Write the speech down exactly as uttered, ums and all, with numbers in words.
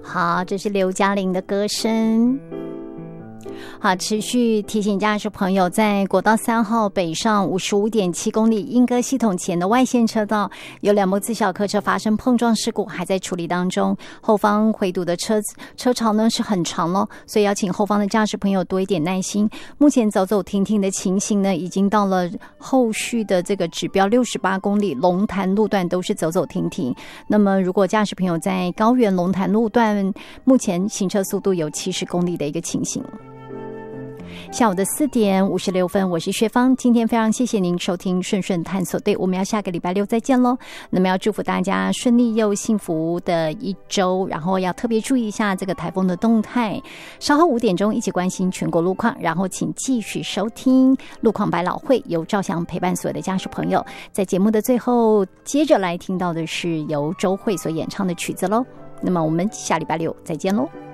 好，这是刘嘉玲的歌声。好，持续提醒驾驶朋友，在国道三号北上五十五点七公里莺歌系统前的外线车道，有两部自小客车发生碰撞事故，还在处理当中。后方回堵的车车潮呢是很长咯，所以要请后方的驾驶朋友多一点耐心。目前走走停停的情形呢，已经到了后续的这个指标六十八公里龙潭路段都是走走停停。那么如果驾驶朋友在高原龙潭路段，目前行车速度有七十公里的一个情形。下午的四点五十六分，我是薛芳。今天非常谢谢您收听顺顺探索队，我们要下个礼拜六再见咯。那么要祝福大家顺利又幸福的一周，然后要特别注意一下这个台风的动态。稍后五点钟一起关心全国路况，然后请继续收听路况百老汇，由赵翔陪伴所有的家属朋友。在节目的最后，接着来听到的是由周蕙所演唱的曲子咯。那么我们下礼拜六再见咯。